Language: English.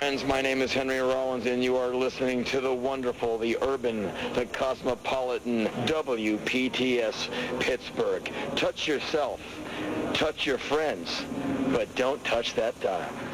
Friends, my name is Henry Rollins, and you are listening to the wonderful, the urban, the cosmopolitan WPTS Pittsburgh. Touch yourself, touch your friends, but don't touch that dial.